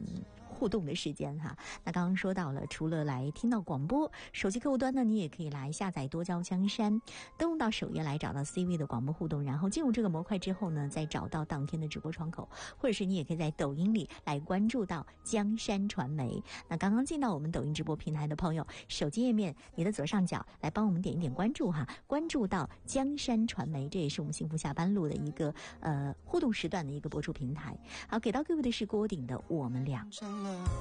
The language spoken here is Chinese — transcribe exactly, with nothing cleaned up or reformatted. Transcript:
互动的时间哈。那刚刚说到了，除了来听到广播，手机客户端呢，你也可以来下载多交江山，登录到首页来找到 C V 的广播互动，然后进入这个模块之后呢，再找到当天的直播窗口，或者是你也可以在抖音里来关注到江山传媒。那刚刚进到我们抖音直播平台的朋友，手机页面你的左上角来帮我们点一点关注哈，关注到江山传媒，这也是我们幸福下班路的一个呃互动时段的一个播出平台。好，给到各位的是郭顶的我们俩。